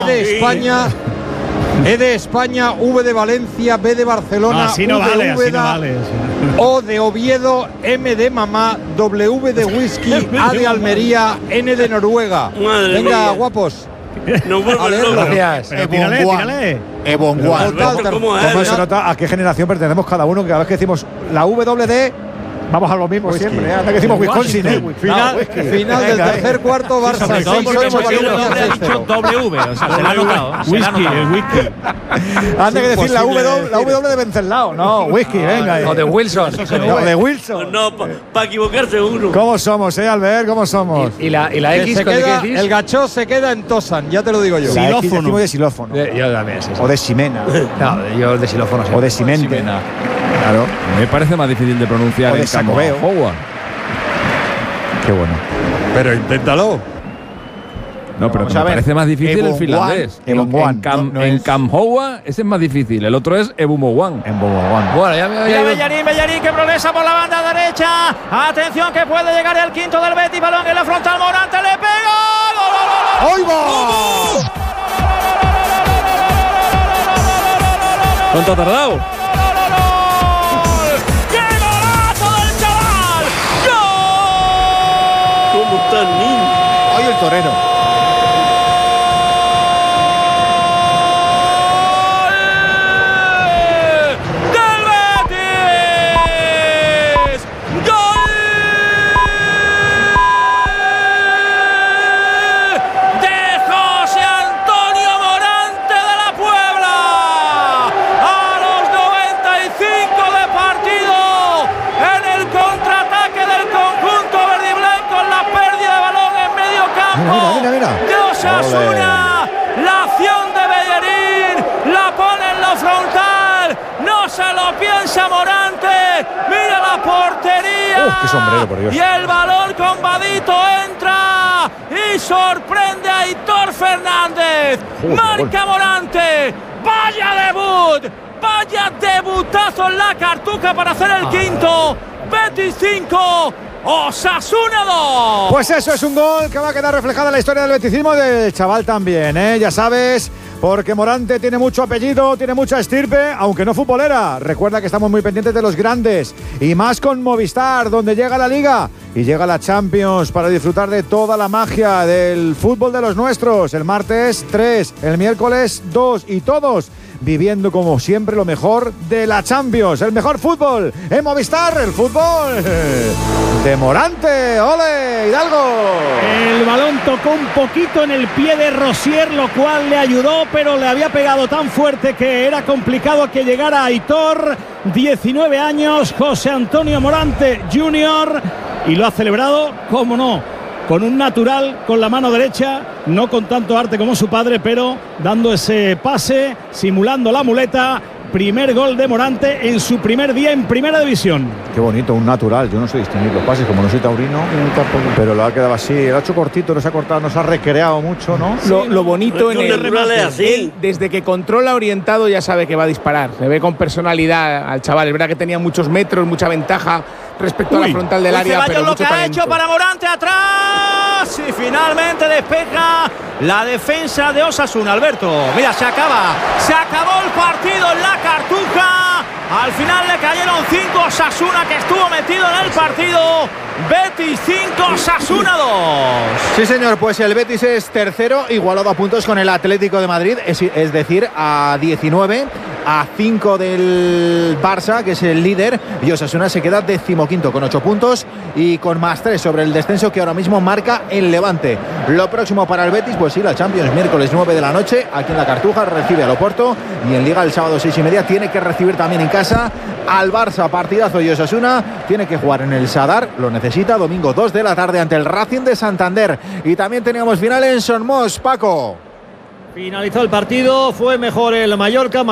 de España, E de España, V de Valencia, B de Barcelona, así no U de vale, Úbeda, así no vale. O de Oviedo, M de mamá, W de whisky, A de Almería, N de Noruega. Madre Venga, mía. guapos. No vuelvo loco. Gracias. Pero tírale. Ebonguan. ¿Cómo es? ¿Cómo se nota a qué generación pertenecemos cada uno? Que cada vez que decimos la WD, vamos a lo mismo siempre. Hasta que decimos Wisconsin, Final del tercer cuarto, Barça. Sobre todo porque Valencia, ha dicho W, o sea, se la ha notado. Whisky, el whisky. Antes que decir la W de Venceslao. No, whisky, venga. O de Wilson. No, de Wilson. No, para equivocarse uno. ¿Cómo somos, Albert? ¿Cómo somos? Y la X, se ¿con queda, qué decís? el gachó se queda en Tosan, ya te lo digo yo. La X decimos de xilófono. Yo también, sí. O de Ximena. No, yo de xilófono sí. O de Simente. Claro. Me parece más difícil de pronunciar O de en Sacobeo. Howard. Qué bueno. Pero inténtalo. No, pero Vamos que a me ver. parece más difícil el Ebonguan. finlandés. Ebonguan. En Camhoua ese es más difícil. El otro es Ebumowan. En Boboguán. Bueno, ya me Mira había ido. Bellarín que progresa por la banda derecha. Atención que puede llegar el quinto del Betis. Balón en la frontal. Morante le pega. ¡Gol! ¡Ahí va! ¿Cuánto ha tardado? ¡Qué golazo del chaval! ¡Gol! ¿Cómo está el niño? ¡Ay, el torero! ¡Del Betis! ¡Gol! ¡De José Antonio Morante de la Puebla! A los 95 de partido, en el contraataque del conjunto verde y blanco, en la pérdida de balón en medio campo Mira. de Osasuna. La acción de Bellerín la pone en la frontal, no se lo piensa Morante, mira la portería. Qué sombrero, por Dios. Y el balón con Vadito entra y sorprende a Aitor Fernández. Marca Morante, vaya debut, vaya debutazo en la Cartuja para hacer el quinto. Betis 5, Osasuna 2. Pues eso es un gol que va a quedar reflejada en la historia del beticismo del chaval también, ¿eh? Ya sabes, porque Morante tiene mucho apellido, tiene mucha estirpe, aunque no futbolera. Recuerda que estamos muy pendientes de los grandes y más con Movistar, donde llega la Liga y llega la Champions para disfrutar de toda la magia del fútbol de los nuestros. El martes 3, el miércoles 2 y todos viviendo como siempre lo mejor de la Champions, el mejor fútbol en Movistar, el fútbol de Morante. ¡Ole, Hidalgo! El balón tocó un poquito en el pie de Rosier, lo cual le ayudó, pero le había pegado tan fuerte que era complicado que llegara Aitor. 19 años, José Antonio Morante Jr. y lo ha celebrado, cómo no, con un natural, con la mano derecha, no con tanto arte como su padre, pero dando ese pase, simulando la muleta. Primer gol de Morante en su primer día en Primera División. Qué bonito, un natural. Yo no sé distinguir los pases, como no soy taurino, pero lo ha quedado así. Lo ha hecho cortito, no se ha cortado, no se ha recreado mucho, ¿no? Lo bonito en el remate es así. él, desde que controla orientado, ya sabe que va a disparar. Se ve con personalidad al chaval. Es verdad que tenía muchos metros, mucha ventaja respecto a la frontal del área, pero lo mucho que ha talento. hecho para Morante atrás y finalmente despeja la defensa de Osasuna. Alberto, mira, se acabó el partido en la Cartuja. Al final le cayeron 5, Osasuna que estuvo metido en el partido. Betis 5, Osasuna 2. Sí, señor, pues el Betis es tercero, igualado a puntos con el Atlético de Madrid, es decir, a 19, a 5 del Barça, que es el líder, y Osasuna se queda 15º con 8 puntos y con más 3 sobre el descenso que ahora mismo marca el Levante. Lo próximo para el Betis, pues sí, la Champions, miércoles 9 de la noche, aquí en la Cartuja, recibe al Oporto, y en Liga el sábado 6:30 tiene que recibir también en casa al Barça, partidazo, y Osasuna tiene que jugar en el Sadar, lo necesita, domingo 2 de la tarde ante el Racing de Santander. Y también teníamos final en Somos, Paco. Finalizó el partido, fue mejor el Mallorca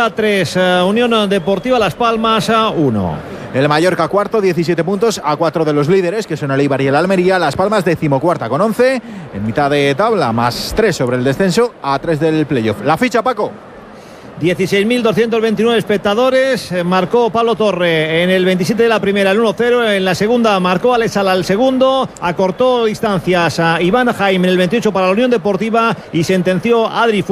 3, Unión Deportiva Las Palmas 1. El Mallorca cuarto, 17 puntos, a 4 de los líderes, que son el Eibar y el Almería. Las Palmas 14ª con 11, en mitad de tabla, más 3 sobre el descenso, a 3 del playoff. La ficha, Paco. 16.229 espectadores, marcó Pablo Torre en el 27 de la primera, el 1-0, en la segunda marcó Alex Sala al segundo, acortó distancias a Iván Jaime en el 28 para la Unión Deportiva y sentenció a Adri